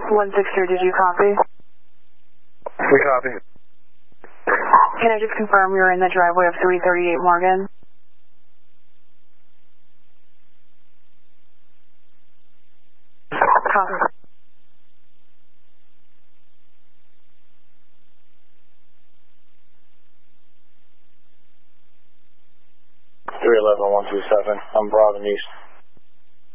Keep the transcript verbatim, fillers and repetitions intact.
one six three, did you copy? We copy. Can I just confirm you're in the driveway of three thirty-eight Morgan? Copy. three eleven, one two seven, I'm Broadman East.